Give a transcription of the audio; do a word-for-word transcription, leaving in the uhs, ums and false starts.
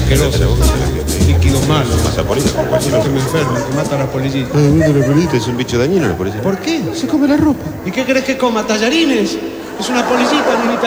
asquerosa. Líquidos malos. Masa polilla, como cualquier Que otro. me enfermo, que mata a las polillitas. Ay, bueno, la polillita es un bicho dañino, la polilla. ¿Por qué? Se come la ropa. ¿Y qué crees que coma? ¿Tallarines? Es una polillita, nenita